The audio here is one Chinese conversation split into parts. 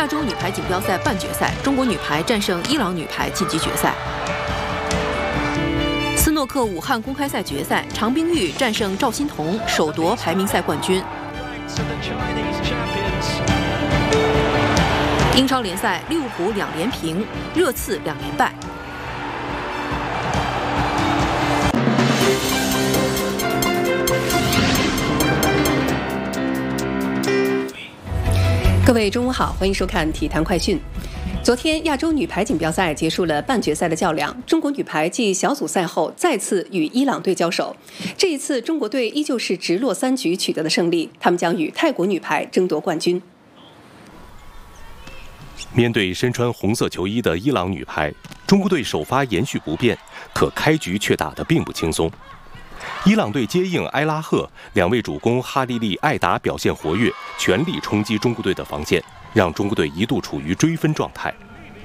亚洲女排锦标赛半决赛，中国女排战胜伊朗女排晋级决赛。斯诺克武汉公开赛决赛，常冰玉战胜赵欣彤，首夺排名赛冠军。英超联赛，利物浦2连平，热刺2连败。 各位中午好，欢迎收看体坛快讯。昨天亚洲女排锦标赛结束了半决赛的较量，中国女排继小组赛后再次与伊朗队交手。这一次中国队依旧是直落3局取得了胜利，他们将与泰国女排争夺冠军。 面对身穿红色球衣的伊朗女排，中国队首发延续不变，可开局却打得并不轻松。伊朗队接应埃拉赫，2位主攻哈利利、艾达表现活跃，全力冲击中国队的防线，让中国队一度处于追分状态。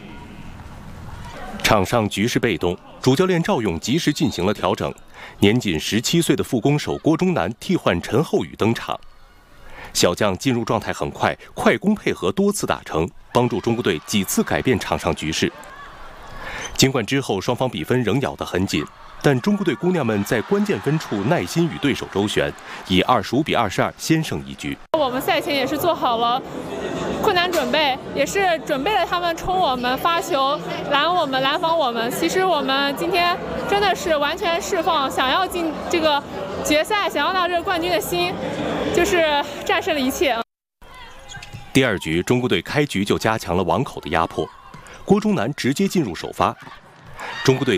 场上局势被动，主教练赵勇及时进行了调整，年仅17岁的副攻手郭忠南替换陈厚宇登场。小将进入状态很快，快攻配合多次打成，帮助中国队几次改变场上局势。尽管之后双方比分仍咬得很紧，但中国队姑娘们在关键分处耐心与对手周旋，以25-22先胜一局。 我们赛前也是做好了困难准备，也是准备了他们冲我们、发球、拦防我们。其实我们今天真的是完全释放想要进这个决赛、想要拿这个冠军的心，就是战胜了一切。 第2局，中国队开局就加强了网口的压迫，郭忠南直接进入首发。中国队